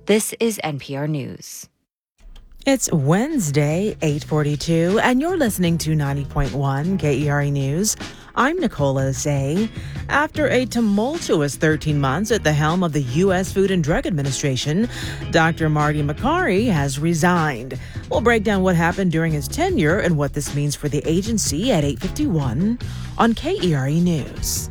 This is NPR News. It's Wednesday, 8:42, and you're listening to 90.1 KERE News. I'm Nicola Zay. After a tumultuous 13 months at the helm of the U.S. Food and Drug Administration, Dr. Marty Makary has resigned. We'll break down what happened during his tenure and what this means for the agency at 8:51 on KERE News.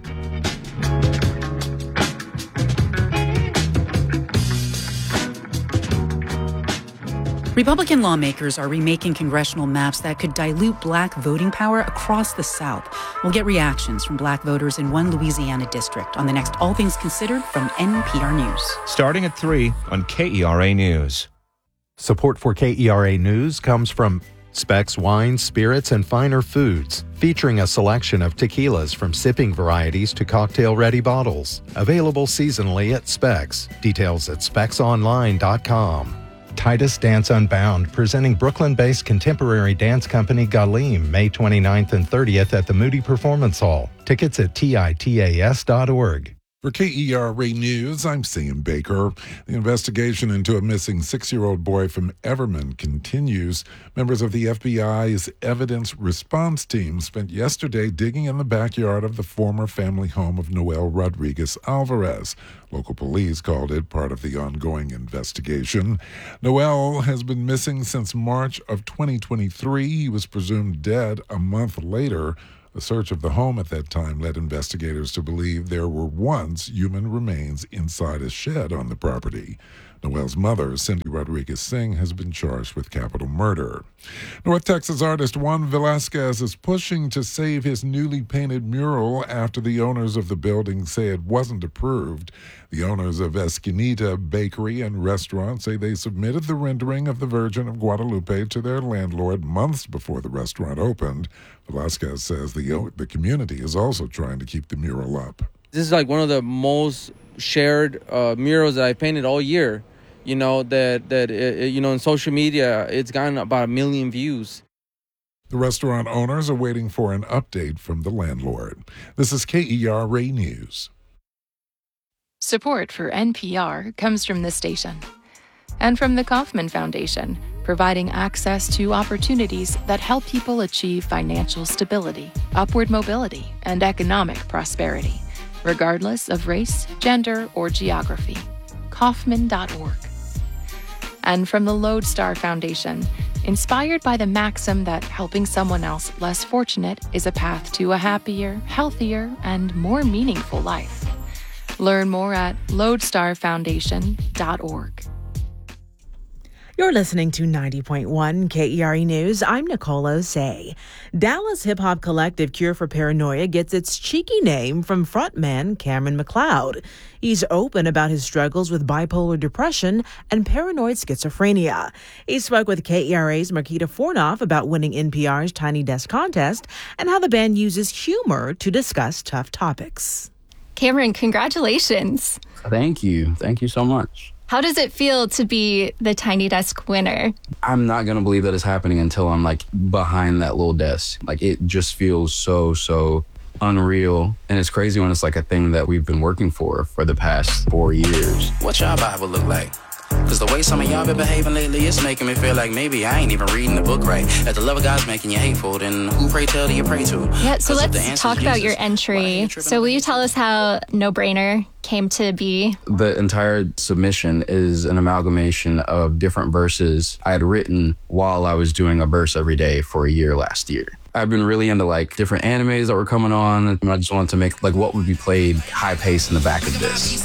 Republican lawmakers are remaking congressional maps that could dilute black voting power across the South. We'll get reactions from black voters in one Louisiana district on the next All Things Considered from NPR News. Starting at 3 on KERE News. Support for KERE News comes from Specs Wines, Spirits, and Finer Foods, featuring a selection of tequilas from sipping varieties to cocktail-ready bottles. Available seasonally at Specs. Details at specsonline.com. Titus Dance Unbound, presenting Brooklyn-based contemporary dance company Galim, May 29th and 30th at the Moody Performance Hall. Tickets at titas.org. For KERE News, I'm Sam Baker. The investigation into a missing 6-year-old boy from Everman continues. Members of the FBI's Evidence Response Team spent yesterday digging in the backyard of the former family home of Noel Rodriguez Alvarez. Local police called it part of the ongoing investigation. Noel has been missing since March of 2023. He was presumed dead a month later. A search of the home at that time led investigators to believe there were once human remains inside a shed on the property. Noel's mother, Cindy Rodriguez Singh, has been charged with capital murder. North Texas artist Juan Velasquez is pushing to save his newly painted mural after the owners of the building say it wasn't approved. The owners of Esquinita Bakery and Restaurant say they submitted the rendering of the Virgin of Guadalupe to their landlord months before the restaurant opened. Velasquez says the community is also trying to keep the mural up. This is like one of the most shared murals that I painted all year. You know, in social media, it's gotten about 1 million views. The restaurant owners are waiting for an update from the landlord. This is KERE News. Support for NPR comes from this station and from the Kauffman Foundation, providing access to opportunities that help people achieve financial stability, upward mobility, and economic prosperity, regardless of race, gender, or geography. Kauffman.org. And from the Lodestar Foundation, inspired by the maxim that helping someone else less fortunate is a path to a happier, healthier, and more meaningful life. Learn more at lodestarfoundation.org. You're listening to 90.1 KERE News. I'm Nicola Zay. Dallas hip-hop collective Cure for Paranoia gets its cheeky name from frontman Cameron McLeod. He's open about his struggles with bipolar depression and paranoid schizophrenia. He spoke with KERA's Marquita Fornoff about winning NPR's Tiny Desk contest and how the band uses humor to discuss tough topics. Cameron, congratulations. Thank you. Thank you so much. How does it feel to be the Tiny Desk winner? I'm not going to believe that it's happening until I'm behind that little desk. It just feels so unreal. And it's crazy when it's a thing that we've been working for the past 4 years. What y'all Bible look like? Because the way some of y'all been behaving lately, it's making me feel like maybe I ain't even reading the book right. If the love of God's making you hateful, then who pray tell do you pray to? Yeah, so let's talk about your entry. So will you tell us how No Brainer came to be? The entire submission is an amalgamation of different verses I had written while I was doing a verse every day for a year last year. I've been really into different animes that were coming on, and I just wanted to make what would be played high pace in the back of this.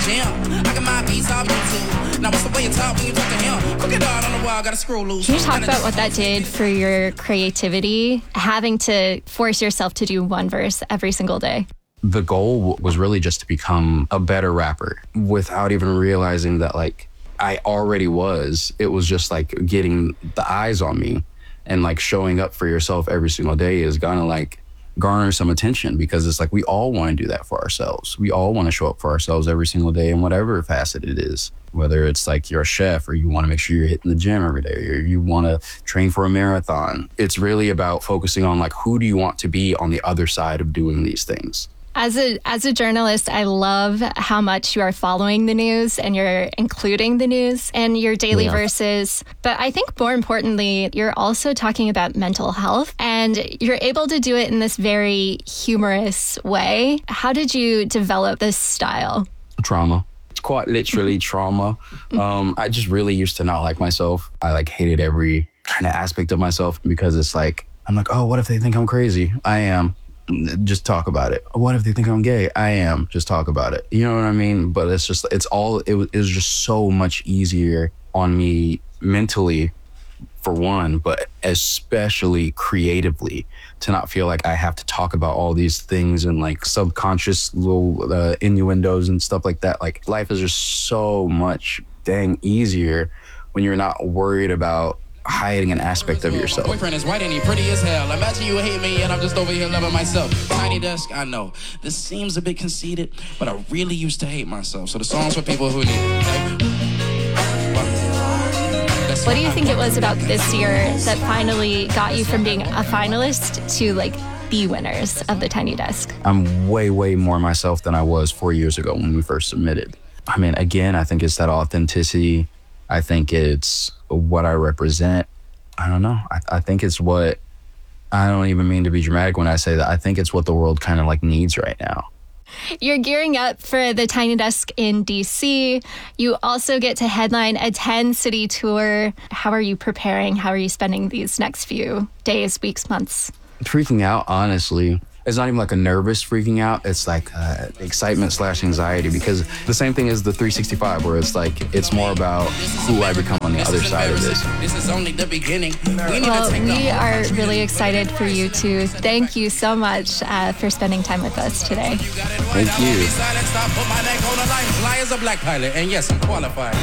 Can you talk about what that did for your creativity, having to force yourself to do one verse every single day? The goal was really just to become a better rapper without even realizing that I already was. It was just getting the eyes on me. And showing up for yourself every single day is gonna garner some attention, because it's we all want to do that for ourselves. We all want to show up for ourselves every single day in whatever facet it is. Whether it's you're a chef, or you want to make sure you're hitting the gym every day, or you want to train for a marathon. It's really about focusing on who do you want to be on the other side of doing these things. As a journalist, I love how much you are following the news and you're including the news in your daily verses. But I think more importantly, you're also talking about mental health, and you're able to do it in this very humorous way. How did you develop this style? Trauma. Quite literally trauma. I just really used to not like myself. I hated every kind of aspect of myself because it's I'm oh, what if they think I'm crazy? I am. Just talk about it. What if they think I'm gay? I am. Just talk about it. You know what I mean? But it was just so much easier on me mentally, for one, but especially creatively, to not feel like I have to talk about all these things and subconscious little innuendos and stuff like that. Life is just so much dang easier when you're not worried about hiding an aspect of yourself. My boyfriend is white and he pretty as hell. Imagine you hate me and I'm just over here loving myself. Tiny Desk, I know this seems a bit conceited, but I really used to hate myself. So the song's for people who need. What do you think it was about this year that finally got you from being a finalist to the winners of the Tiny Desk? I'm way, way more myself than I was 4 years ago when we first submitted. I mean, again, I think it's that authenticity. I think it's what I represent. I don't know. I think it's what, I don't even mean to be dramatic when I say that. I think it's what the world kind of needs right now. You're gearing up for the Tiny Desk in DC. You also get to headline a 10-city tour. How are you preparing? How are you spending these next few days, weeks, months? Freaking out, honestly. It's not even a nervous freaking out. It's excitement/anxiety, because the same thing as the 365, where it's more about who I become on the other side of this. This is only the beginning. Well, we are really excited for you too. Thank you so much for spending time with us today. Thank you. Put my neck on the line. Fly as a black pilot, and yes, I'm qualified.